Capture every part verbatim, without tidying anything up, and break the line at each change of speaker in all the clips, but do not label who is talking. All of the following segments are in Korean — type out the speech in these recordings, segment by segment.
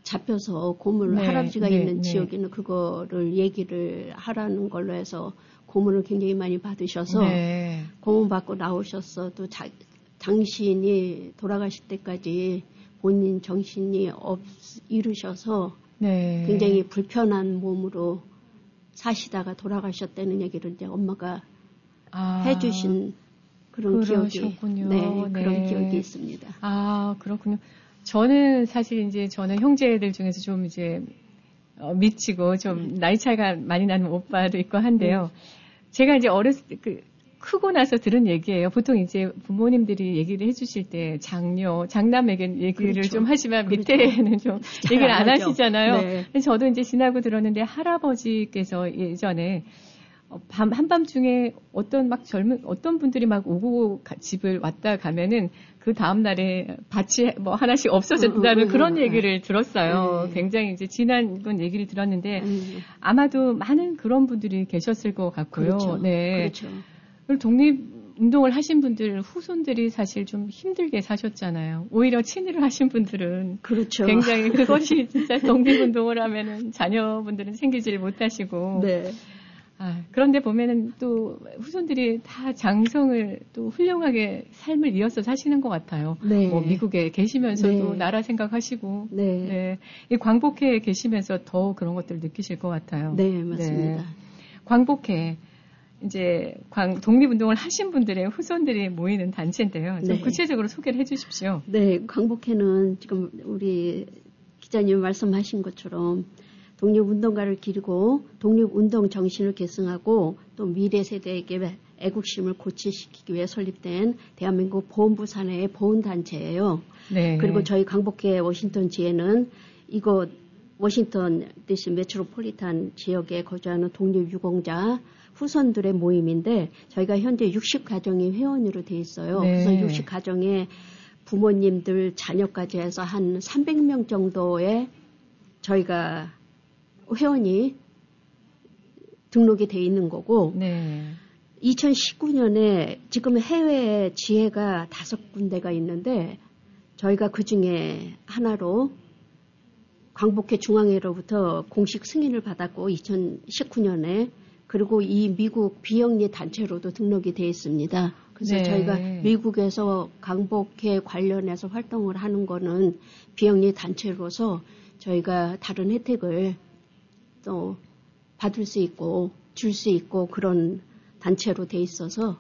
잡혀서 고문을
네,
할아버지가
네,
있는
네.
지역에는 그거를 얘기를 하라는 걸로 해서 고문을 굉장히 많이 받으셔서
네.
고문받고 나오셨어도 자, 당신이 돌아가실 때까지 본인 정신이 없 이르셔서
네.
굉장히 불편한 몸으로 사시다가 돌아가셨다는 얘기를 이제 엄마가
아,
해주신 그런
그러셨군요.
기억이 네,
네.
그런 기억이 있습니다.
아, 그렇군요. 저는 사실 이제 저는 형제들 중에서 좀 이제 어, 미치고 좀 나이 차이가 많이 나는 오빠도 있고 한데요. 제가 이제 어렸을 때 그 크고 나서 들은 얘기예요. 보통 이제 부모님들이 얘기를 해주실 때 장녀, 장남에게 얘기를
그렇죠.
좀 하지만
그렇죠.
밑에는 좀 얘기를 안
하죠.
하시잖아요.
네.
저도 이제 지나고 들었는데 할아버지께서 예전에 밤, 한밤중에 어떤 막 젊은, 어떤 분들이 막 오고 가, 집을 왔다 가면은 그 다음날에 밭이 뭐 하나씩 없어졌다는 그런 얘기를 들었어요.
네.
굉장히 이제 지난 건 얘기를 들었는데
음.
아마도 많은 그런 분들이 계셨을 것 같고요.
그렇죠.
네.
그렇죠.
그리고 독립운동을 하신 분들, 후손들이 사실 좀 힘들게 사셨잖아요. 오히려 친일을 하신 분들은
그렇죠.
굉장히 그것이 진짜 독립운동을 하면은 자녀분들은 생기지를 못하시고.
네.
아, 그런데 보면은 또 후손들이 다 장성을 또 훌륭하게 삶을 이어서 사시는 것 같아요.
네.
뭐 미국에 계시면서도
네.
나라 생각하시고,
네.
네. 이 광복회에 계시면서 더 그런 것들을 느끼실 것 같아요.
네, 맞습니다.
네. 광복회. 이제 광, 독립운동을 하신 분들의 후손들이 모이는 단체인데요. 좀
네.
구체적으로 소개를 해 주십시오.
네, 광복회는 지금 우리 기자님 말씀하신 것처럼 독립운동가를 기르고 독립운동 정신을 계승하고 또 미래 세대에게 애국심을 고취시키기 위해 설립된 대한민국 보훈부 산하의 보훈단체예요.
네.
그리고 저희 광복회 워싱턴 지회는 이곳 워싱턴 디씨 메트로폴리탄 지역에 거주하는 독립유공자 후손들의 모임인데 저희가 현재 육십 가정이 회원으로 돼 있어요.
네.
그래서 육십 가정에 부모님들 자녀까지 해서 한 삼백 명 정도의 저희가 회원이 등록이 돼 있는 거고
네.
이천십구 년에 지금 해외에 지회가 다섯 군데가 있는데 저희가 그 중에 하나로 광복회 중앙회로부터 공식 승인을 받았고 이천십구 년에 그리고 이 미국 비영리 단체로도 등록이 되어 있습니다. 그래서
네.
저희가 미국에서 광복회 관련해서 활동을 하는 거는 비영리 단체로서 저희가 다른 혜택을 또 받을 수 있고 줄 수 있고 그런 단체로 돼 있어서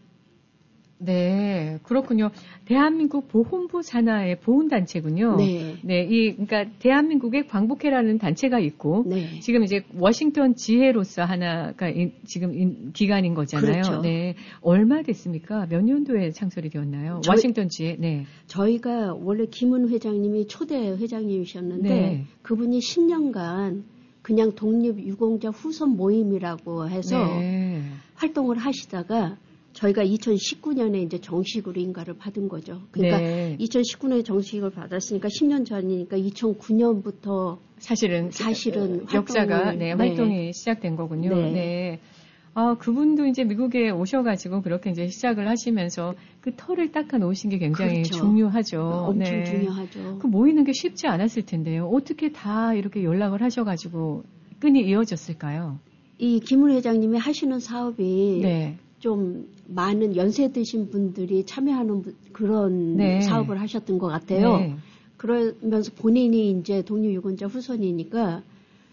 네, 그렇군요. 대한민국 보훈부 산하의 보훈단체군요.
네.
네, 이, 그러니까 대한민국의 광복회라는 단체가 있고,
네.
지금 이제 워싱턴 지회로서 하나가 인, 지금 인, 기간인 거잖아요.
그렇죠.
네. 얼마 됐습니까? 몇 년도에 창설이 되었나요?
저희,
워싱턴 지회, 네.
저희가 원래 김은 회장님이 초대 회장님이셨는데,
네.
그분이 십 년간 그냥 독립유공자 후손 모임이라고 해서
네.
활동을 하시다가 저희가 이천십구 년에 이제 정식으로 인가를 받은 거죠. 그러니까
네.
이천십구 년에 정식을 받았으니까 십 년 전이니까 이천구 년부터
사실은
사실은
역사가
활동을,
네,
네.
활동이 시작된 거군요.
네.
네. 아, 그분도 이제 미국에 오셔가지고 그렇게 이제 시작을 하시면서 그 터를 닦아 놓으신 게 굉장히
그렇죠.
중요하죠.
엄청
네.
중요하죠.
그 모이는 게 쉽지 않았을 텐데요. 어떻게 다 이렇게 연락을 하셔가지고 끈이 이어졌을까요?
이 김은 회장님이 하시는 사업이
네.
좀 많은 연세 드신 분들이 참여하는 부- 그런
네.
사업을 하셨던 것 같아요.
네.
그러면서 본인이 이제 독립유공자 후손이니까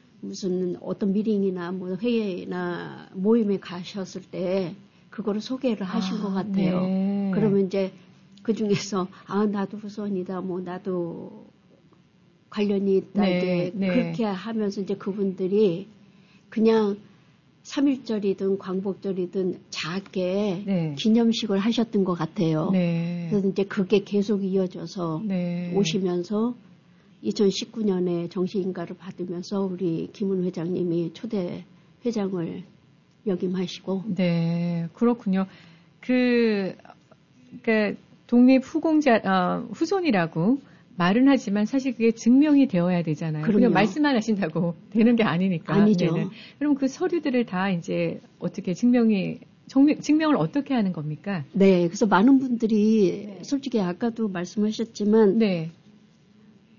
무슨 어떤 미팅이나 뭐 회의나 모임에 가셨을 때 그거를 소개를 하신
아,
것 같아요.
네.
그러면 이제 그 중에서 아 나도 후손이다, 뭐 나도 관련이 있다
네,
이제
네.
그렇게 하면서 이제 그분들이 그냥 삼일절이든 광복절이든 작게
네.
기념식을 하셨던 것 같아요.
네.
그래서 이제 그게 계속 이어져서
네.
오시면서 이천십구 년에 정식인가를 받으면서 우리 김은 회장님이 초대 회장을 역임하시고.
네, 그렇군요. 그, 그 독립 후공자, 어, 후손이라고 말은 하지만 사실 그게 증명이 되어야 되잖아요.
그럼요.
그냥 말씀만 하신다고 되는 게 아니니까.
아니죠.
네네. 그럼 그 서류들을 다 이제 어떻게 증명이, 증명, 증명을 어떻게 하는 겁니까?
네, 그래서 많은 분들이 솔직히 아까도 말씀하셨지만
네.